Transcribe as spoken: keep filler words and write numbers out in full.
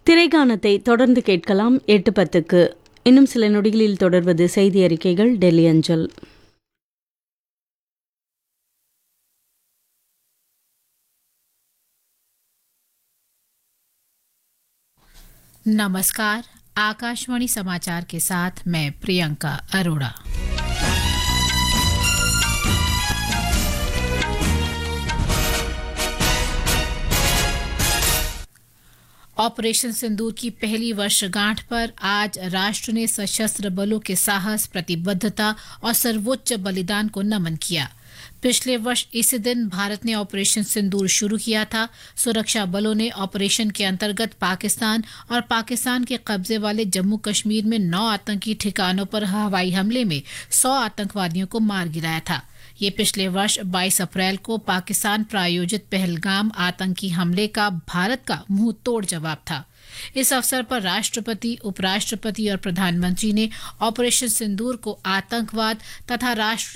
திரைக்கானத்தை தொடர்ந்து கேட்கலாம் எட்டு பத்துக்கு. இன்னும் சில நொடிகளில் தொடர்வது செய்தி அறிக்கைகள் டெல்லி அஞ்சல். नमस्कार, आकाशवाणी समाचार के साथ मैं प्रियंका अरोड़ा। ऑपरेशन सिंदूर की पहली वर्षगांठ पर आज राष्ट्र ने सशस्त्र बलों के साहस, प्रतिबद्धता और सर्वोच्च बलिदान को नमन किया। पिछले वर्ष इसी दिन भारत ने ऑपरेशन सिंदूर शुरू किया था। सुरक्षा बलों ने ऑपरेशन के अंतर्गत पाकिस्तान और पाकिस्तान के कब्जे वाले जम्मू कश्मीर में नौ आतंकी ठिकानों पर हवाई हमले में सौ आतंकवादियों को मार गिराया था। ये पिछले वर्ष बाईस अप्रैल को पाकिस्तान प्रायोजित पहलगाम आतंकी हमले का भारत का मुंह तोड़ जवाब था। इस अवसर पर राष्ट्रपति, उपराष्ट्रपति और प्रधानमंत्री ने ऑपरेशन सिंदूर को आतंकवाद तथा राष्ट्रीय